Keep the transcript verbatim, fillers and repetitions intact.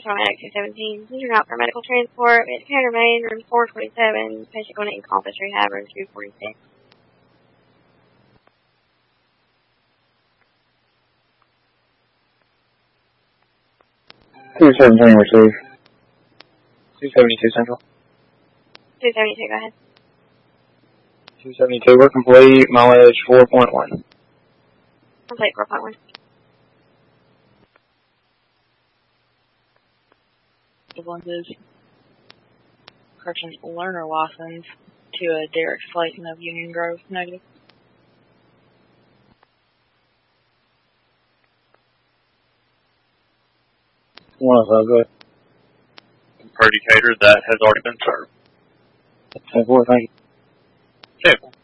Medic two seventeen. You're out for medical transport. It's Canada Main, room four twenty-seven. Patient going to Encompass Rehab, room two forty-six. two seventeen receive. two seventy-two Central. two seventy-two, go ahead. two seventy-two, we're complete. Mileage four point one. Complete four point one. Ambulances. Corrections learner license to a Derek Slayton of Union Grove, negative. one oh five, go ahead. Predicator, that has already been served. ten four, thank you. ten four.